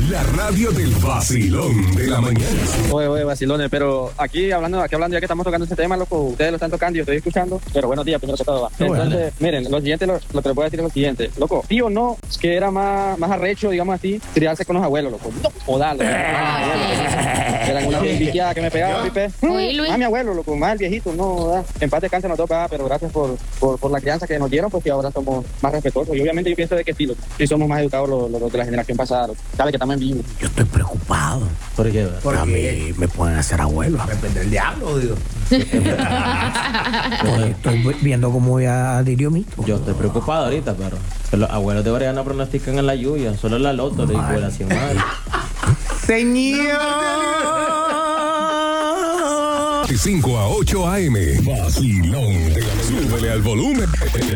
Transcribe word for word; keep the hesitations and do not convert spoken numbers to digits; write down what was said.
La radio del vacilón de la mañana. Oye, oye, vacilones, pero aquí hablando, aquí hablando, ya que estamos tocando este tema, loco, ustedes lo están tocando y yo estoy escuchando, pero buenos días, primero que todo. Va. Entonces, bueno. Miren, lo siguiente, lo, lo que les voy a decir es lo siguiente, loco, sí o no, que era más, más arrecho, digamos así, criarse con los abuelos, loco, no, jodarlo. Eran una biquiada que me pegaba, pipe. Más mi abuelo, loco, más el viejito, no, ¿verdad? En paz descanse los dos, ¿verdad? Pero gracias por, por, por la crianza que nos dieron, porque ahora somos más respetuosos. Y obviamente yo pienso de que sí, loco, sí somos más educados los, los, los de la generación pasada, loco. Sabe que estamos en vivo. Yo estoy preocupado. ¿Por qué? Porque a mí me pueden hacer abuelo. Depende del diablo, digo. Estoy viendo cómo voy a Dirio Mito. Yo estoy preocupado ahorita, pero los abuelos de Brian no pronostican en la lluvia, solo en la loto de igualación madre. Señor. De cinco a ocho a eme. Vacilón de la mañana. Súbele al volumen.